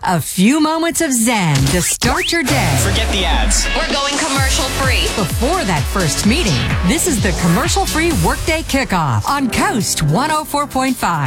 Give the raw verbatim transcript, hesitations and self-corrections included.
A few moments of zen to start your day. Forget the ads. We're going commercial free. Before that first meeting, this is the commercial-free Workday Kickoff on Coast one oh four point five.